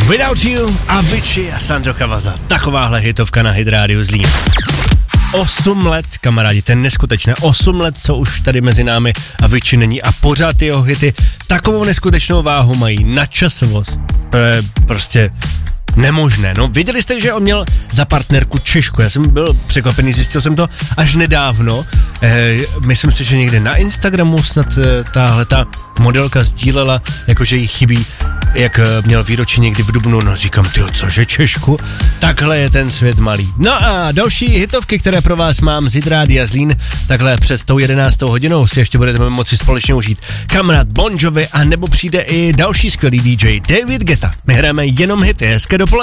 Without You, Avicii a Sandro Cavazza. Takováhle hitovka na Hit Radio Zlín. 8 let, kamarádi, ten neskutečné 8 let, co už tady mezi námi Avicii není a pořád jeho hity takovou neskutečnou váhu mají, nadčasovost. To je prostě nemožné. No, věděli jste, že on měl za partnerku Češku. Já jsem byl překvapený, zjistil jsem to až nedávno. Myslím si, že někde na Instagramu snad tahleta modelka sdílela, jakože jí chybí, jak měl výročí někdy v dubnu. No říkám, tyjo, cože Češku? Takhle je ten svět malý. No a další hitovky, které pro vás mám z Hit Rádia Zlín, takhle před tou 11. hodinou si ještě budete moci společně užít kamarád Bon Jovi a nebo přijde i další skvělý DJ David Guetta. My hrajeme jenom hity. Hezké dopoledne.